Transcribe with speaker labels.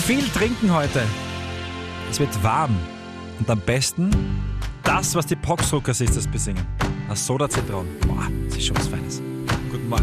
Speaker 1: Viel trinken heute. Es wird warm. Und am besten das, was die Poxhookers ist, das besingen. Eine Soda Zitron. Boah, das ist schon was Feines. Guten Morgen.